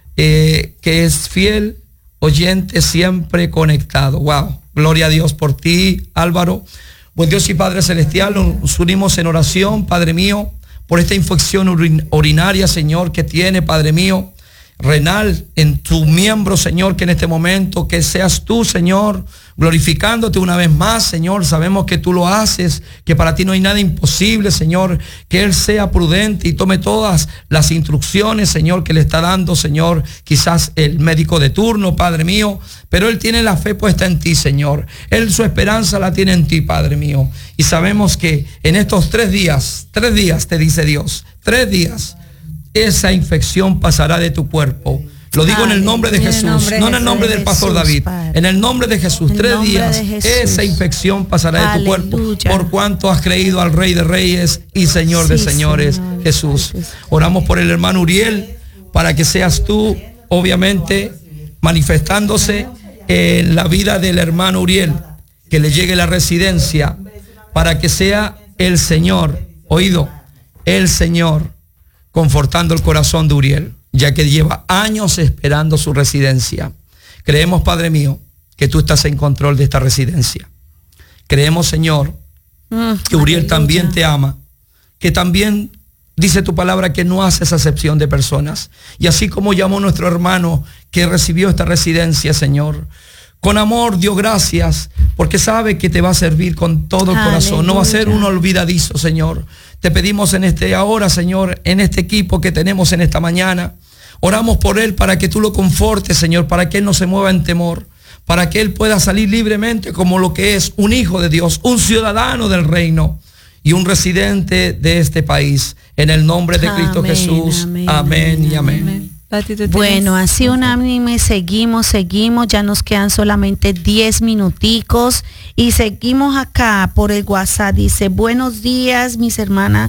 que es fiel oyente, siempre conectado. Wow, gloria a Dios por ti, Álvaro. Buen Dios y Padre Celestial, nos unimos en oración, Padre mío, por esta infección urinaria, Señor, que tiene, Padre mío, renal en tu miembro, Señor, que en este momento que seas tú, Señor, glorificándote una vez más, Señor. Sabemos que tú lo haces, que para ti no hay nada imposible, Señor. Que Él sea prudente y tome todas las instrucciones, Señor, que le está dando, Señor, quizás el médico de turno, Padre mío, pero Él tiene la fe puesta en ti, Señor. Él su esperanza la tiene en ti, Padre mío. Y sabemos que en estos 3 días, te dice Dios, 3 días, esa infección pasará de tu cuerpo. Lo digo en el nombre de Jesús, no en el nombre del pastor David, en el nombre de Jesús. 3 días, esa infección pasará de tu cuerpo, por cuanto has creído al Rey de Reyes y Señor de Señores, Jesús. Oramos por el hermano Uriel, para que seas tú, obviamente, manifestándose en la vida del hermano Uriel, que le llegue la residencia, para que sea el Señor, oído, el Señor, confortando el corazón de Uriel, ya que lleva años esperando su residencia. Creemos, Padre mío, que tú estás en control de esta residencia. Creemos, Señor, que Uriel también te ama, que también dice tu palabra que no haces acepción de personas. Y así como llamó nuestro hermano que recibió esta residencia, Señor, con amor dio gracias, porque sabe que te va a servir con todo el corazón. No va a ser un olvidadizo, Señor. Te pedimos en ahora, Señor, en este equipo que tenemos en esta mañana, oramos por él para que tú lo confortes, Señor, para que él no se mueva en temor, para que él pueda salir libremente como lo que es un hijo de Dios, un ciudadano del reino y un residente de este país. En el nombre de Cristo Jesús. Amén y amén. Bueno, así unánime seguimos, ya nos quedan solamente 10 minuticos y seguimos acá por el WhatsApp. Dice, buenos días mis hermanos,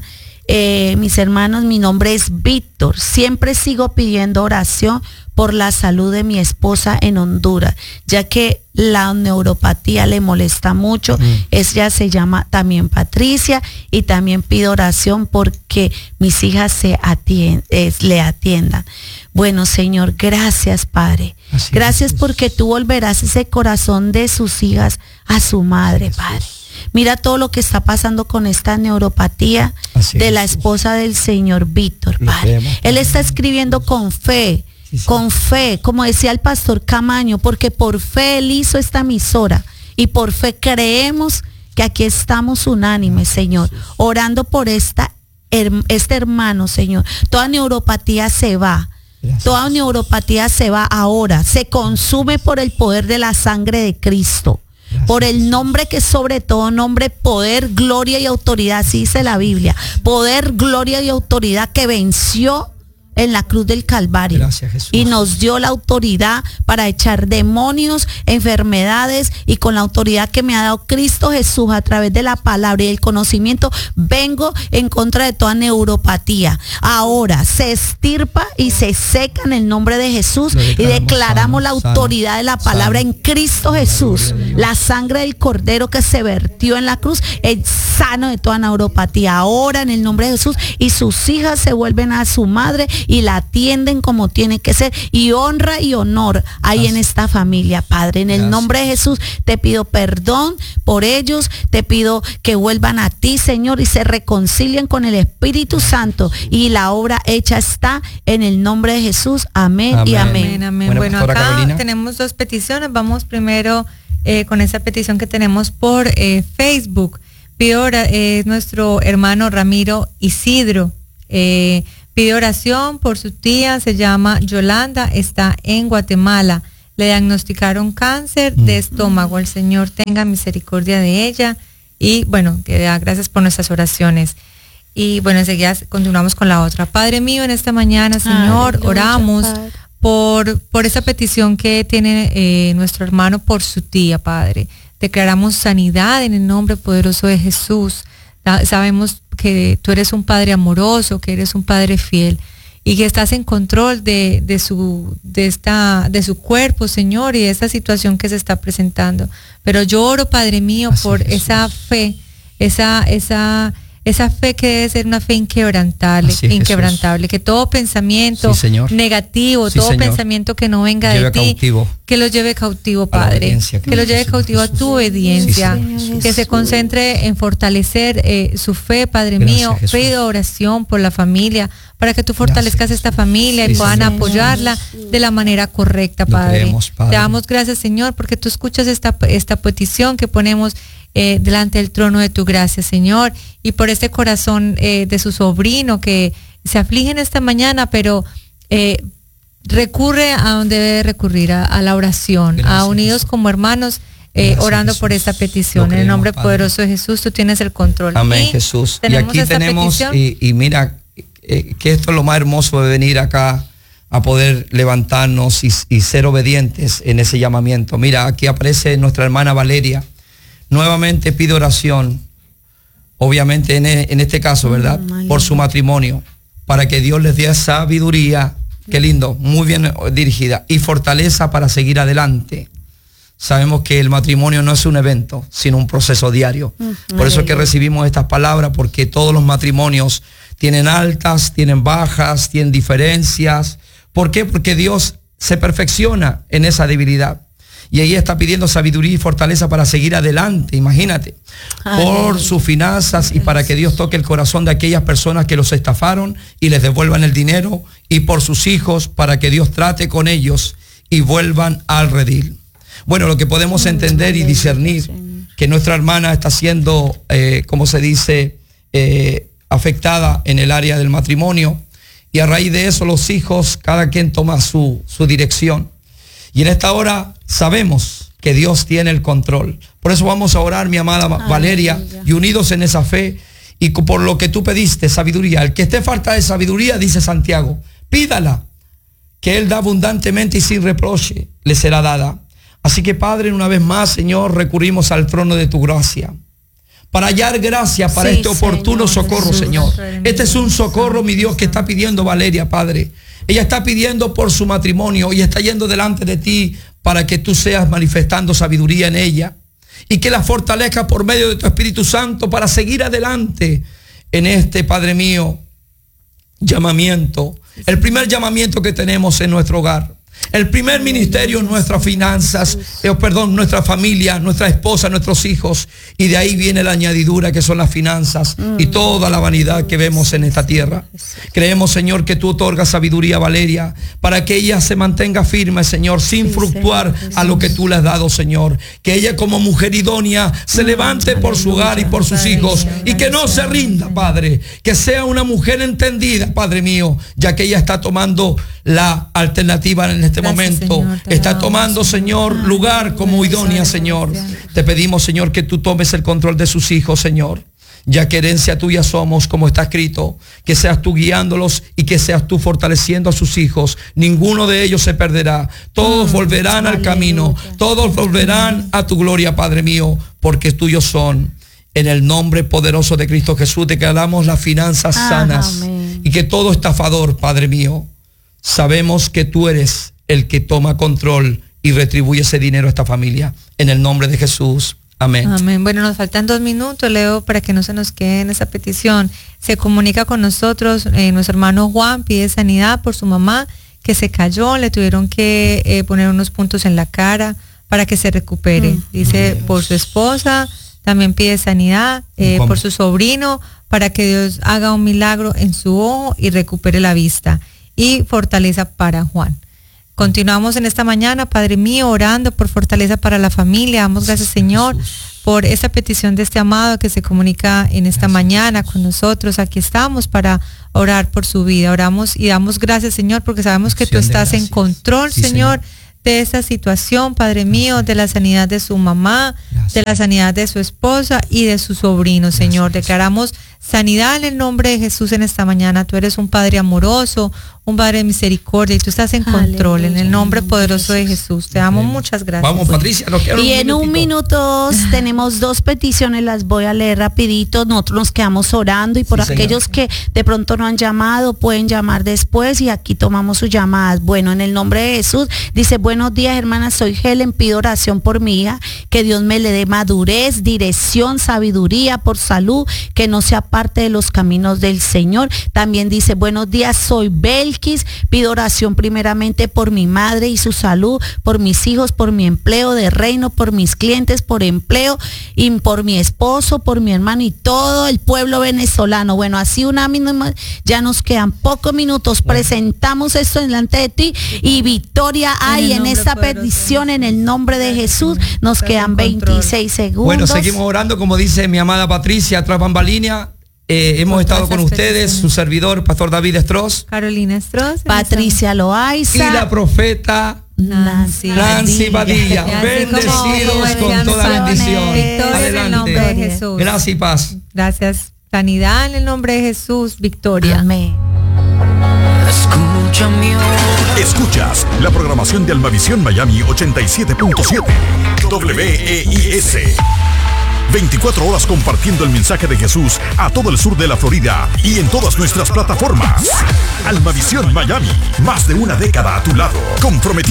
mi nombre es Víctor, siempre sigo pidiendo oración por la salud de mi esposa en Honduras, ya que la neuropatía le molesta mucho. Ella se llama también Patricia y también pido oración porque mis hijas le atiendan. Bueno, Señor, gracias, Padre. Gracias porque tú volverás ese corazón de sus hijas a su madre, Padre. Mira todo lo que está pasando con esta neuropatía de la esposa del señor Víctor, Padre. Él está escribiendo con fe, como decía el pastor Camaño, porque por fe él hizo esta emisora y por fe creemos que aquí estamos unánimes, Señor, orando por este hermano, Señor. Toda neuropatía se va. Toda neuropatía se va ahora, se consume por el poder de la sangre de Cristo. por el nombre que es sobre todo nombre, poder, gloria y autoridad, así dice la Biblia, poder, gloria y autoridad que venció en la cruz del Calvario. Gracias, Jesús. Y nos dio la autoridad para echar demonios, enfermedades, y con la autoridad que me ha dado Cristo Jesús a través de la palabra y el conocimiento, vengo en contra de toda neuropatía. Ahora se estirpa y se seca en el nombre de Jesús, y declaramos la autoridad de la palabra en Cristo Jesús. La sangre del Cordero que se vertió en la cruz es sano de toda neuropatía. Ahora en el nombre de Jesús, y sus hijas se vuelven a su madre y la atienden como tiene que ser, y honra y honor hay en esta familia, Padre. En el nombre de Jesús te pido perdón por ellos, te pido que vuelvan a ti, Señor, y se reconcilien con el Espíritu Santo, y la obra hecha está en el nombre de Jesús. Amén, y amén. Bueno, acá Carolina, tenemos 2 peticiones. Vamos primero con esa petición que tenemos por Facebook. Pido nuestro hermano Ramiro Isidro. Pide oración por su tía, se llama Yolanda, está en Guatemala. Le diagnosticaron cáncer de estómago. El Señor tenga misericordia de ella. Y bueno, que da gracias por nuestras oraciones. Y bueno, enseguida continuamos con la otra. Padre mío, en esta mañana, Señor, oramos por esa petición que tiene nuestro hermano por su tía, Padre. Declaramos sanidad en el nombre poderoso de Jesús. Sabemos que tú eres un Padre amoroso, que eres un Padre fiel, y que estás en control de su cuerpo, Señor, y de esta situación que se está presentando. Pero yo oro, Padre mío, por esa fe, esa fe que debe ser una fe inquebrantable, que todo pensamiento negativo, todo pensamiento que no venga de ti, que lo lleve cautivo, Padre, que lo lleve cautivo a tu obediencia, que se concentre en fortalecer su fe, Padre mío. Pido oración por la familia, para que tú fortalezcas esta familia y puedan apoyarla de la manera correcta, Padre. Te damos gracias, Señor, porque tú escuchas esta petición que ponemos delante del trono de tu gracia, Señor, y por este corazón de su sobrino que se aflige en esta mañana, pero recurre a donde debe recurrir, a la oración, gracias, a unidos como hermanos, orando Jesús por esta petición. En el nombre poderoso de Jesús, tú tienes el control. Amén, Jesús. Y aquí tenemos, y mira, que esto es lo más hermoso de venir acá a poder levantarnos y ser obedientes en ese llamamiento. Mira, aquí aparece nuestra hermana Valeria. Nuevamente pide oración, obviamente en este caso, ¿verdad? Por su matrimonio, para que Dios les dé sabiduría, qué lindo, muy bien dirigida, y fortaleza para seguir adelante. Sabemos que el matrimonio no es un evento, sino un proceso diario. Por eso es que recibimos estas palabras, porque todos los matrimonios tienen altas, tienen bajas, tienen diferencias. ¿Por qué? Porque Dios se perfecciona en esa debilidad. Y ella está pidiendo sabiduría y fortaleza para seguir adelante, imagínate, por sus finanzas, y para que Dios toque el corazón de aquellas personas que los estafaron y les devuelvan el dinero, y por sus hijos, para que Dios trate con ellos y vuelvan al redil. Bueno, lo que podemos entender y discernir, que nuestra hermana está siendo, como se dice, afectada en el área del matrimonio, y a raíz de eso los hijos, cada quien toma su dirección. Y en esta hora sabemos que Dios tiene el control. Por eso vamos a orar, mi amada Valeria, y unidos en esa fe, y por lo que tú pediste, sabiduría. El que esté falta de sabiduría, dice Santiago, pídala, que Él da abundantemente y sin reproche le será dada. Así que, Padre, una vez más, Señor, recurrimos al trono de tu gracia, para hallar gracia para este oportuno socorro, Jesús, Señor. Este es un socorro, mi Dios, que está pidiendo Valeria, Padre. Ella está pidiendo por su matrimonio y está yendo delante de ti para que tú seas manifestando sabiduría en ella, y que la fortalezca por medio de tu Espíritu Santo para seguir adelante en este, Padre mío, llamamiento. El primer llamamiento que tenemos en nuestro hogar. El primer ministerio en nuestras finanzas, nuestra familia, nuestra esposa, nuestros hijos. Y de ahí viene la añadidura, que son las finanzas y toda la vanidad que vemos en esta tierra. Creemos, Señor, que tú otorgas sabiduría a Valeria para que ella se mantenga firme, Señor, sin fluctuar a lo que tú le has dado, Señor. Que ella, como mujer idónea, se levante por su hogar y por sus hijos, y que no se rinda, Padre. Que sea una mujer entendida, Padre mío, ya que ella está tomando la alternativa en en este momento, Señor, está tomando, Señor, lugar como idónea, Señor. Te pedimos, Señor, que tú tomes el control de sus hijos, Señor. Ya que herencia tuya somos, como está escrito, que seas tú guiándolos y que seas tú fortaleciendo a sus hijos. Ninguno de ellos se perderá. Todos volverán al camino. Todos volverán a tu gloria, Padre mío, porque tuyos son. En el nombre poderoso de Cristo Jesús, declaramos las finanzas sanas. Amén. Y que todo estafador, Padre mío, sabemos que tú eres el que toma control y retribuye ese dinero a esta familia. En el nombre de Jesús. Amén. Amén. Bueno, nos faltan 2 minutos, Leo, para que no se nos quede en esa petición. Se comunica con nosotros, nuestro hermano Juan pide sanidad por su mamá que se cayó, le tuvieron que poner unos puntos en la cara para que se recupere. Dice por su esposa, también pide sanidad por su sobrino, para que Dios haga un milagro en su ojo y recupere la vista. Y fortaleza para Juan. Continuamos en esta mañana, Padre mío, orando por fortaleza para la familia. Damos gracias, Señor, por esta petición de este amado que se comunica en esta mañana con nosotros. Aquí estamos para orar por su vida. Oramos y damos gracias, Señor, porque sabemos que tú estás en control, Señor, de esta situación, Padre mío, de la sanidad de su mamá, de la sanidad de su esposa y de su sobrino, Señor. Declaramos sanidad en el nombre de Jesús en esta mañana. Tú eres un Padre amoroso, un Padre de misericordia y tú estás en control. En el nombre poderoso de Jesús. Te damos muchas gracias. Vamos, Patricia. Y en un minuto tenemos 2 peticiones, las voy a leer rapidito. Nosotros nos quedamos orando y por aquellos que de pronto no han llamado, pueden llamar después y aquí tomamos sus llamadas. Bueno, en el nombre de Jesús, dice, buenos días, hermana, soy Helen, pido oración por mi hija, que Dios me le dé madurez, dirección, sabiduría, por salud, que no sea parte de los caminos del Señor. También dice, buenos días, soy Belkis, pido oración primeramente por mi madre y su salud, por mis hijos, por mi empleo de reino, por mis clientes, por empleo y por mi esposo, por mi hermano y todo el pueblo venezolano. Bueno, así una misma, ya nos quedan pocos minutos, presentamos esto delante de ti y victoria hay en esta petición en el nombre de Jesús. Nos quedan 26 segundos. Bueno, seguimos orando, como dice mi amada Patricia, tras bambalina. Hemos estado con ustedes, su servidor, Pastor David Estros, Carolina Estros, Patricia Loaiza y la profeta Nancy Badilla. Bendecidos con toda bendición. Adelante. En el nombre de Jesús. Gracias y paz. Gracias. Sanidad en el nombre de Jesús. Victoria. Amén. Escuchas la programación de Almavisión Miami 87.7 WEIS. 24 horas compartiendo el mensaje de Jesús a todo el sur de la Florida y en todas nuestras plataformas. Almavisión Miami, más de una década a tu lado, comprometido